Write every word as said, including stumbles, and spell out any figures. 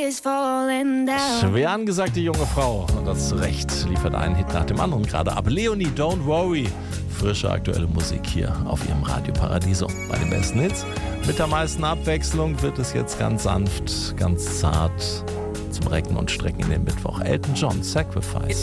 is falling down. Schwer angesagte junge Frau, und das zu Recht, liefert einen Hit nach dem anderen gerade ab. Leonie, Don't Worry. Frische aktuelle Musik hier auf ihrem Radio Paradiso. Bei den besten Hits mit der meisten Abwechslung wird es jetzt ganz sanft, ganz zart zum Recken und Strecken in den Mittwoch. Elton John, Sacrifice.